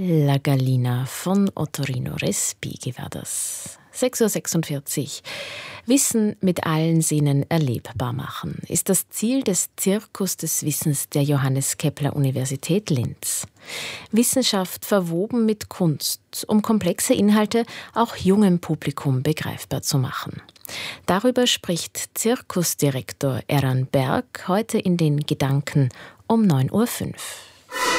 La Gallina von Ottorino Respighi war das. 6:46 Uhr. Wissen mit allen Sinnen erlebbar machen ist das Ziel des Zirkus des Wissens der Johannes Kepler Universität Linz. Wissenschaft verwoben mit Kunst, um komplexe Inhalte auch jungem Publikum begreifbar zu machen. Darüber spricht Zirkusdirektor Eran Berg heute in den Gedanken um 9:05 Uhr.